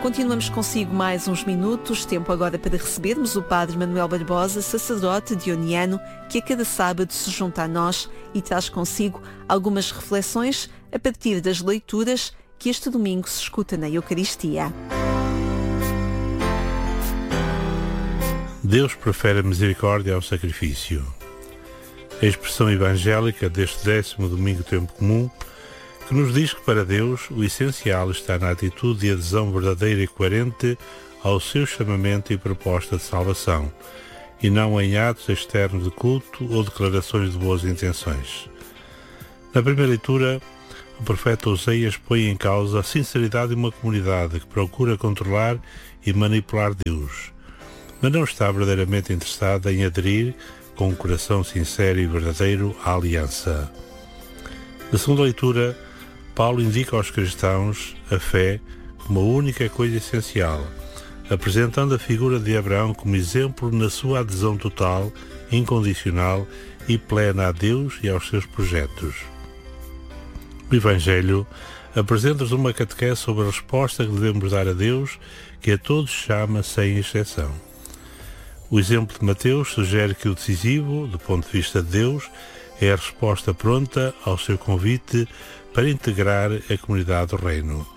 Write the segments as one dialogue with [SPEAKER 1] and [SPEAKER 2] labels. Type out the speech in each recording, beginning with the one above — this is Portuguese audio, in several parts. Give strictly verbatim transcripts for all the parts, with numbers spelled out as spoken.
[SPEAKER 1] Continuamos consigo mais uns minutos, tempo agora para recebermos o Padre Manuel Barbosa, sacerdote dioniano, que a cada sábado se junta a nós e traz consigo algumas reflexões a partir das leituras que este domingo se escuta na Eucaristia.
[SPEAKER 2] Deus prefere a misericórdia ao sacrifício. A expressão evangélica deste décimo domingo do tempo comum, que nos diz que para Deus o essencial está na atitude de adesão verdadeira e coerente ao seu chamamento e proposta de salvação, e não em atos externos de culto ou declarações de boas intenções. Na primeira leitura, o profeta Oseias põe em causa a sinceridade de uma comunidade que procura controlar e manipular Deus, mas não está verdadeiramente interessada em aderir com um coração sincero e verdadeiro à aliança. Na segunda leitura, Paulo indica aos cristãos a fé como a única coisa essencial, apresentando a figura de Abraão como exemplo na sua adesão total, incondicional e plena a Deus e aos seus projetos. O Evangelho apresenta-nos uma catequese sobre a resposta que devemos dar a Deus, que a todos chama sem exceção. O exemplo de Mateus sugere que o decisivo, do ponto de vista de Deus, é a resposta pronta ao seu convite para integrar a comunidade do reino.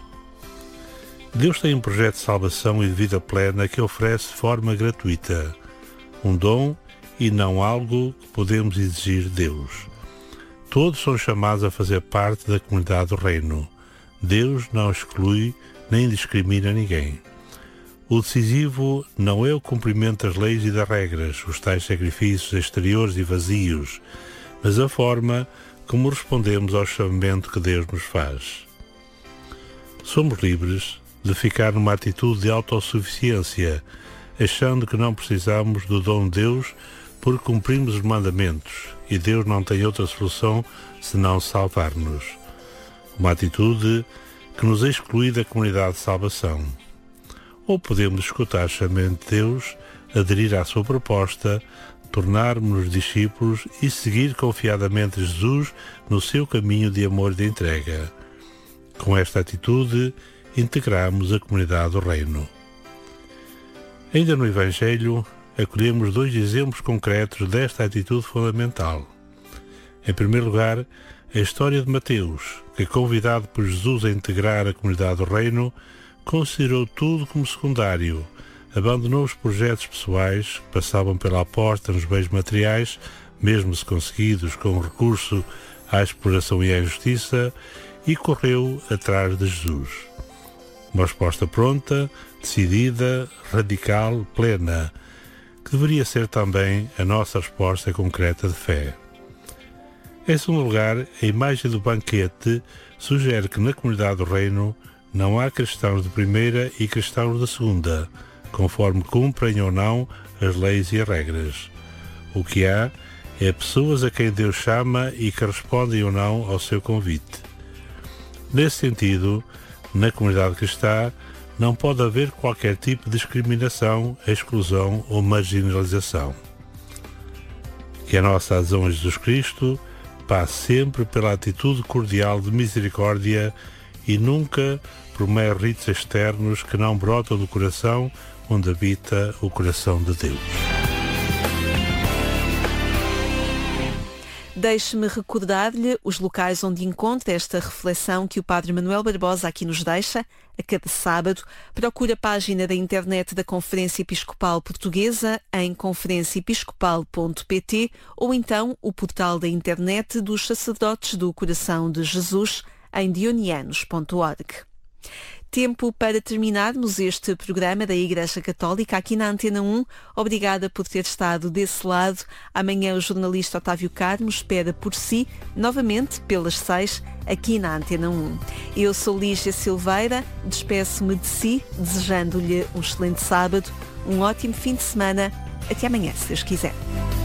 [SPEAKER 2] Deus tem um projeto de salvação e de vida plena que oferece de forma gratuita, um dom e não algo que podemos exigir de Deus. Todos são chamados a fazer parte da comunidade do reino. Deus não exclui nem discrimina ninguém. O decisivo não é o cumprimento das leis e das regras, os tais sacrifícios exteriores e vazios, mas a forma como respondemos ao chamamento que Deus nos faz. Somos livres de ficar numa atitude de autossuficiência, achando que não precisamos do dom de Deus porque cumprimos os mandamentos e Deus não tem outra solução senão salvar-nos. Uma atitude que nos exclui da comunidade de salvação. Ou podemos escutar o chamamento de Deus, aderir à sua proposta, tornarmos-nos discípulos e seguir confiadamente Jesus no seu caminho de amor e de entrega. Com esta atitude, integramos a comunidade do reino. Ainda no Evangelho, acolhemos dois exemplos concretos desta atitude fundamental. Em primeiro lugar, a história de Mateus, que, convidado por Jesus a integrar a comunidade do reino, considerou tudo como secundário, abandonou os projetos pessoais que passavam pela aposta nos bens materiais, mesmo se conseguidos com recurso à exploração e à injustiça, e correu atrás de Jesus. Uma resposta pronta, decidida, radical, plena, que deveria ser também a nossa resposta concreta de fé. Em segundo lugar, a imagem do banquete sugere que na comunidade do reino não há cristãos de primeira e cristãos de segunda, conforme cumprem ou não as leis e as regras. O que há é pessoas a quem Deus chama e que respondem ou não ao seu convite. Nesse sentido, na comunidade cristã, não pode haver qualquer tipo de discriminação, exclusão ou marginalização. Que a nossa adesão a Jesus Cristo passe sempre pela atitude cordial de misericórdia e nunca por meros ritos externos que não brotam do coração onde habita o coração de Deus.
[SPEAKER 1] Deixe-me recordar-lhe os locais onde encontra esta reflexão que o Padre Manuel Barbosa aqui nos deixa, a cada sábado. Procure a página da internet da Conferência Episcopal Portuguesa em conferência episcopal ponto pt ou então o portal da internet dos Sacerdotes do Coração de Jesus em dionianos ponto org. Tempo para terminarmos este programa da Igreja Católica aqui na Antena um. Obrigada por ter estado desse lado. Amanhã o jornalista Otávio Carmo espera por si, novamente pelas seis, aqui na Antena um. Eu sou Lígia Silveira, despeço-me de si, desejando-lhe um excelente sábado, um ótimo fim de semana. Até amanhã, se Deus quiser.